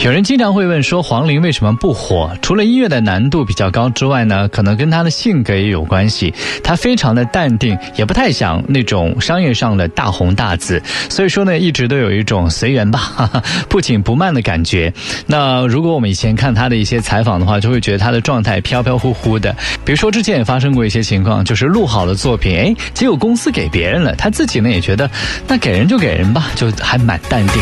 有人经常会问说黄龄为什么不火，除了音乐的难度比较高之外呢，可能跟她的性格也有关系。她非常的淡定，也不太想那种商业上的大红大紫，所以说呢一直都有一种随缘吧，不紧不慢的感觉。那如果我们以前看她的一些采访的话，就会觉得她的状态飘飘忽忽的。比如说之前也发生过一些情况，就是录好了作品，结果公司给别人了，她自己呢也觉得那给人就给人吧，就还蛮淡定。